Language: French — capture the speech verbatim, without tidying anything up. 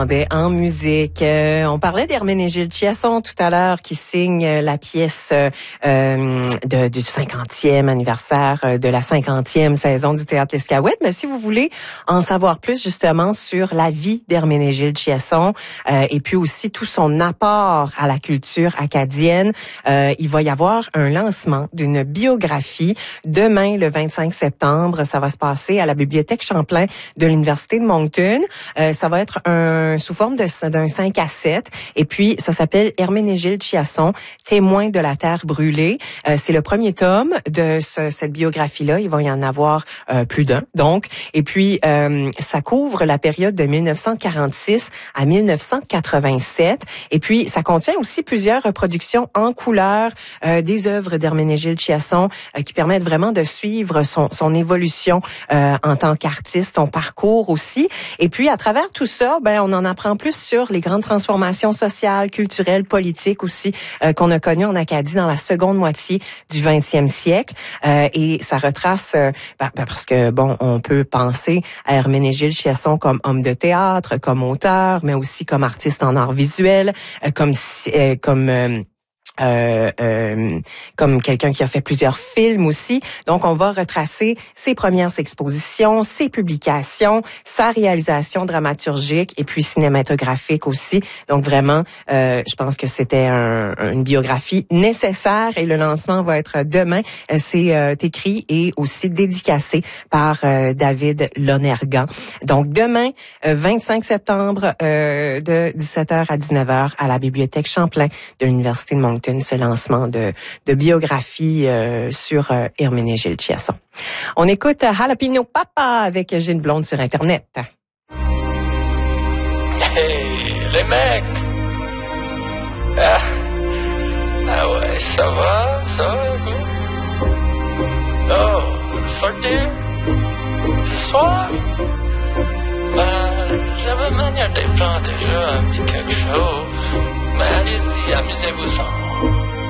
En musique, euh, on parlait d'Herménégilde Chiasson tout à l'heure qui signe la pièce euh, de, du cinquantième anniversaire de la cinquantième saison du Théâtre L'Escaouette. Mais si vous voulez en savoir plus justement sur la vie d'Herménégilde Chiasson euh, et puis aussi tout son apport à la culture acadienne, euh, il va y avoir un lancement d'une biographie demain le vingt-cinq septembre. Ça va se passer à la Bibliothèque Champlain de l'Université de Moncton. Euh, ça va être un sous forme de, d'un cinq à sept. Et puis, ça s'appelle Herménégilde Chiasson, témoin de la terre brûlée. Euh, c'est le premier tome de ce, cette biographie-là. Il va y en avoir euh, plus d'un, donc. Et puis, euh, ça couvre la période de dix-neuf cent quarante-six à dix-neuf cent quatre-vingt-sept. Et puis, ça contient aussi plusieurs reproductions en couleur euh, des œuvres d'Herménégilde Chiasson euh, qui permettent vraiment de suivre son, son évolution euh, en tant qu'artiste, son parcours aussi. Et puis, à travers tout ça, ben, on en apprend plus sur les grandes transformations sociales, culturelles, politiques aussi euh, qu'on a connues en Acadie dans la seconde moitié du vingtième siècle. Euh, et ça retrace, euh, ben, ben parce que bon, on peut penser à Herménégilde Chiasson comme homme de théâtre, comme auteur, mais aussi comme artiste en art visuel, euh, comme euh, comme euh, Euh, euh, comme quelqu'un qui a fait plusieurs films aussi. Donc, on va retracer ses premières expositions, ses publications, sa réalisation dramaturgique et puis cinématographique aussi. Donc, vraiment, euh, je pense que c'était un, une biographie nécessaire et le lancement va être demain. C'est euh, écrit et aussi dédicacé par euh, David Lonergan. Donc, demain, euh, vingt-cinq septembre, euh, de dix-sept heures à dix-neuf heures à la Bibliothèque Champlain de l'Université de Moncton, ce lancement de, de biographie euh, sur euh, Herménégilde Chiasson. On écoute Jalapeno Papa avec Gilles Blonde sur Internet. Hey, les mecs! Ah, ah ouais, ça va, ça va, quoi? Oh, sortir? Ce soir? Euh, j'avais manière des plans déjà, un petit quelque chose. Mais allez-y, amusez-vous sans.